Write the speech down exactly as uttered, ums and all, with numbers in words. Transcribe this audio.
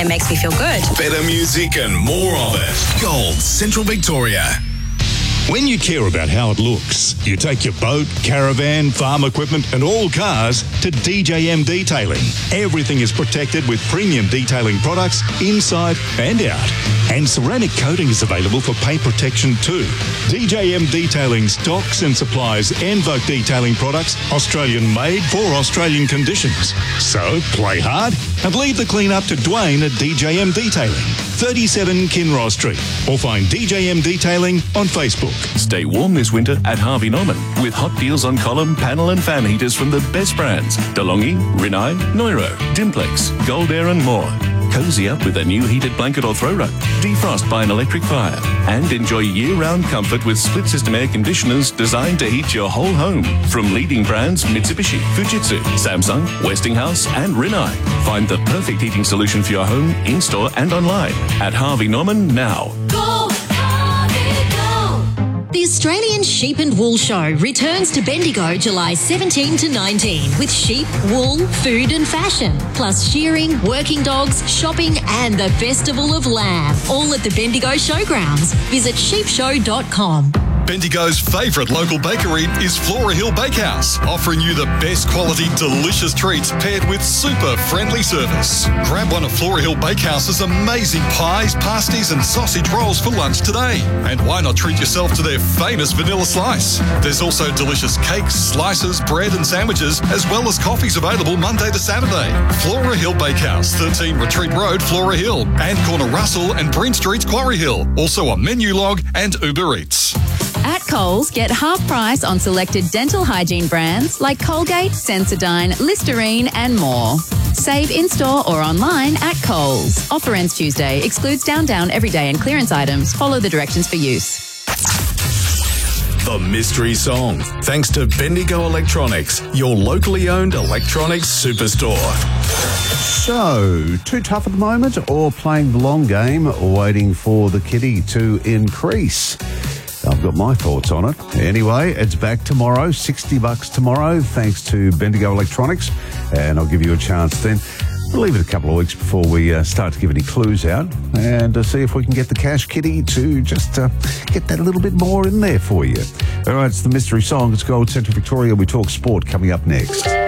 It makes me feel good. Better music and more of it. Gold Central Victoria. When you care about how it looks, you take your boat, caravan, farm equipment and all cars to D J M Detailing. Everything is protected with premium detailing products inside and out. And ceramic coating is available for paint protection too. D J M Detailing stocks and supplies Envoke detailing products, Australian made for Australian conditions. So play hard and leave the clean up to Dwayne at D J M Detailing, thirty-seven Kinross Street, or find D J M Detailing on Facebook. Stay warm this winter at Harvey Norman with hot deals on column, panel and fan heaters from the best brands. DeLonghi, Rinnai, Neuro, Dimplex, Gold Air and more. Cozy up with a new heated blanket or throw rug. Defrost by an electric fire. And enjoy year-round comfort with split-system air conditioners designed to heat your whole home. From leading brands Mitsubishi, Fujitsu, Samsung, Westinghouse and Rinnai. Find the perfect heating solution for your home, in-store and online at Harvey Norman now. Go, Harvey, go! The Australian Sheep and Wool Show returns to Bendigo July seventeenth to nineteenth with sheep, wool, food and fashion, plus shearing, working dogs, shopping and the Festival of Lamb, all at the Bendigo Showgrounds. Visit sheep show dot com. Bendigo's favourite local bakery is Flora Hill Bakehouse, offering you the best quality, delicious treats paired with super friendly service. Grab one of Flora Hill Bakehouse's amazing pies, pasties and sausage rolls for lunch today. And why not treat yourself to their famous vanilla slice? There's also delicious cakes, slices, bread and sandwiches, as well as coffees available Monday to Saturday. Flora Hill Bakehouse, thirteen Retreat Road, Flora Hill, and Corner Russell and Bryn Street, Quarry Hill. Also on Menulog and Uber Eats. At Coles, get half price on selected dental hygiene brands like Colgate, Sensodyne, Listerine and more. Save in-store or online at Coles. Offer ends Tuesday. Excludes Down Down, Everyday and clearance items. Follow the directions for use. The Mystery Song, thanks to Bendigo Electronics, your locally owned electronics superstore. So, too tough at the moment or playing the long game, waiting for the kitty to increase? I've got my thoughts on it. Anyway, it's back tomorrow, sixty bucks tomorrow, thanks to Bendigo Electronics, and I'll give you a chance then. We'll leave it a couple of weeks before we uh, start to give any clues out and uh, see if we can get the cash kitty to just uh, get that a little bit more in there for you. All right, it's the Mystery Song. It's Gold Central Victoria. We talk sport coming up next.